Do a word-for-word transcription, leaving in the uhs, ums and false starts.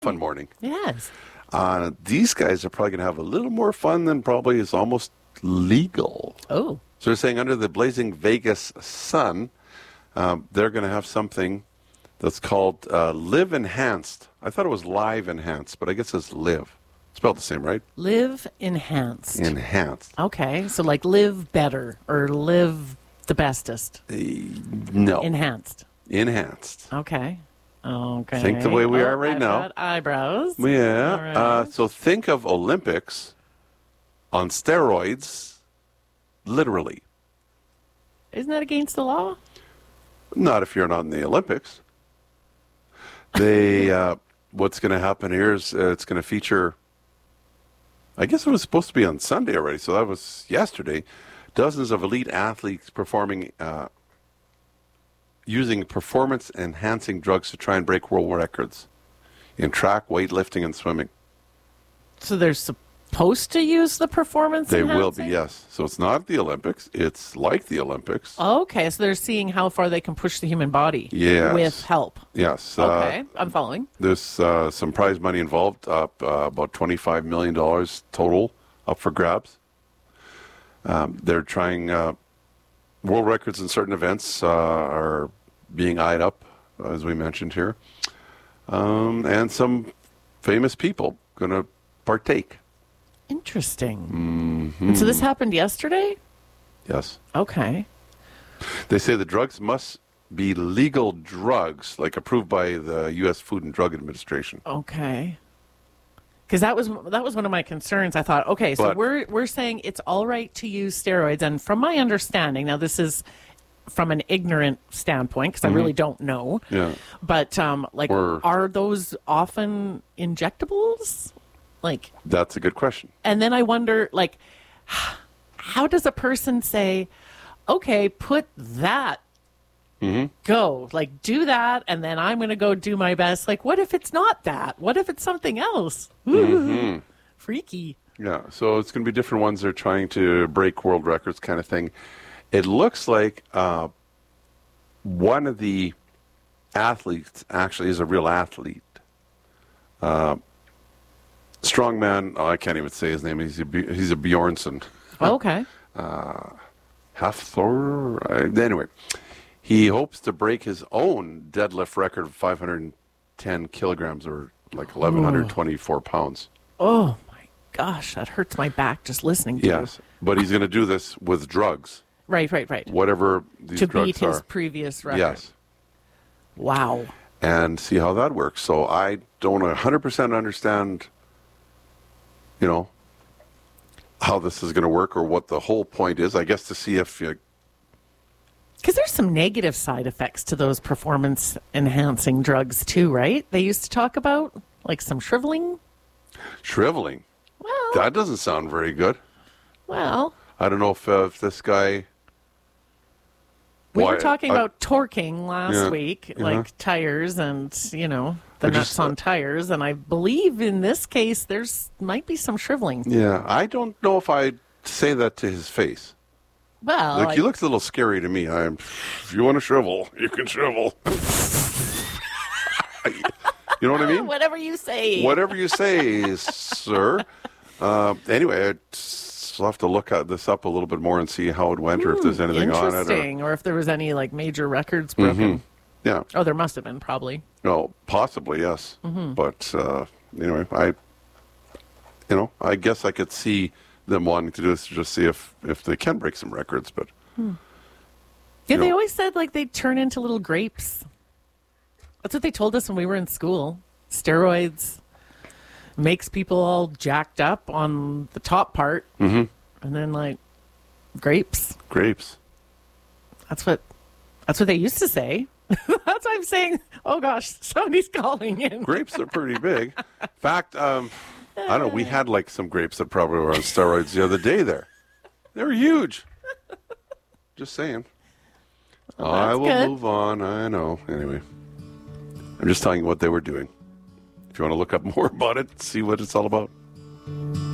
Fun morning. Yes. Uh, these guys are probably going to have a little more fun than probably is almost legal. Oh. So they're saying under the blazing Vegas sun, um, they're going to have something that's called uh, Live Enhanced. I thought it was Live Enhanced, but I guess it's Live. Spelled the same, right? Live enhanced. Enhanced. Okay. So like live better or live the bestest. Uh, no. Enhanced. Enhanced. Okay. Okay. Think the way we Oh, are right I've now. got eyebrows. Yeah. All right. Uh, so think of Olympics on steroids, literally. Isn't that against the law? Not if you're not in the Olympics. They, uh, what's going to happen here is uh, it's going to feature, I guess it was supposed to be on Sunday already, so that was yesterday, dozens of elite athletes performing, uh, using performance-enhancing drugs to try and break world records in track, weightlifting, and swimming. So they're supposed to use the performance They will enhancing? be, yes. So it's not the Olympics. It's like the Olympics. Okay, so they're seeing how far they can push the human body Yes. with help. Yes. Okay, Uh, I'm following. There's uh, some prize money involved, up uh, about twenty-five million dollars total up for grabs. Um, they're trying, uh, world records in certain events uh, are being eyed up, as we mentioned here. Um, and some famous people going to partake. Interesting. Mm-hmm. And so this happened yesterday? Yes. Okay. They say the drugs must be legal drugs, like approved by the U S Food and Drug Administration. Okay. Because that was that was one of my concerns. I thought, okay, so But- we're we're saying it's all right to use steroids, and from my understanding, now this is from an ignorant standpoint because I really don't know. Yeah. But um, like, Or- are those often injectables? Like, That's a good question. and then I wonder, like, how does a person say, okay, put that, go, like, do that, and then I'm going to go do my best. Like, what if it's not that? What if it's something else? Ooh, freaky. Yeah, so it's going to be different ones. They're trying to break world records kind of thing. It looks like uh, one of the athletes actually is a real athlete. Uh, strongman, oh, I can't even say his name. He's a, B- he's a Bjornsson. Okay. Hafthor? Uh, anyway, he hopes to break his own deadlift record of five hundred ten kilograms or like eleven twenty-four pounds. Oh, my gosh, that hurts my back just listening to Yes, but he's going to do this with drugs. you. Right, right, right. Whatever these To drugs beat his are. previous record. Yes, Wow. and see how that works. So I don't one hundred percent understand, you know, how this is going to work or what the whole point is. I guess to see if you, Because there's some negative side effects to those performance enhancing drugs too, right? They used to talk about like some shriveling. shriveling. Well, That doesn't sound very good. well, I don't know if, uh, if this guy. we Why- were talking I- about torquing last Yeah, week, yeah. like tires and, you know, the I nuts just- uh, on tires. And I believe in this case, there's might be some shriveling. Yeah, I don't know if I'd say that to his face. Well, Like, I- he looks a little scary to me. I'm. If you want to shrivel, you can shrivel. You know what I mean? whatever you say. Whatever you say, sir. Uh, anyway, I'd still have to look at this up a little bit more and see how it went, or if there's anything on it. Or, Interesting. Or if there was any like major records broken. yeah, Oh, there must have been probably. no, possibly yes. But uh, anyway, I, you know, I guess I could see them wanting to do this to just see if if they can break some records. But Yeah, You they know. always said like they'd turn into little grapes. That's what they told us when we were in school. Steroids makes people all jacked up on the top part, mm-hmm. and then like grapes. grapes. That's what that's what they used to say. That's why I'm saying, oh gosh, somebody's calling in. Grapes are pretty big. In fact, um, I don't know. We had like some grapes that probably were on steroids the other day. There, they were huge. Just saying. I that's will good. move on. I know. Anyway, I'm just telling you what they were doing. If you want to look up more about it, see what it's all about.